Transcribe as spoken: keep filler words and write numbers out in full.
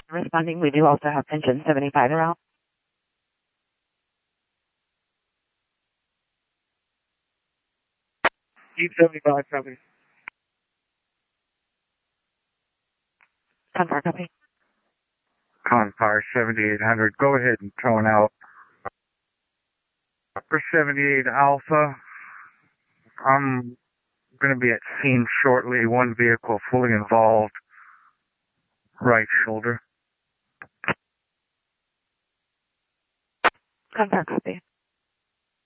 Responding, we do also have engine seventy-five around. East seventy-five, copy. Convar, copy. Convar seventy-eight hundred, go ahead and tone out. For seventy-eight Alpha, I'm going to be at scene shortly. One vehicle fully involved. Right shoulder. Convar, copy.